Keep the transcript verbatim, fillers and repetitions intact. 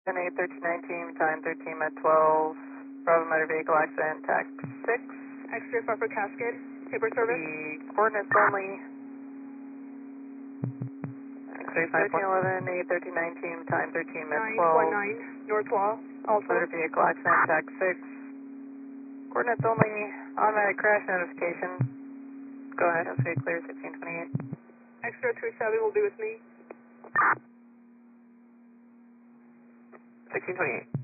eight thirteen nineteen, time thirteen at twelve, Bravo motor vehicle accident, tax six. X-ray five for casket, paper service. The coordinates only. thirteen eleven, eight thirteen nineteen, time thirteen at twelve. nine one nine, North Wall, also. Motor vehicle accident, tax six. Coordinates only, automatic crash notification. Go ahead, okay, clear sixteen twenty-eight. X-ray three seven will be with me. sixteen twenty-eight.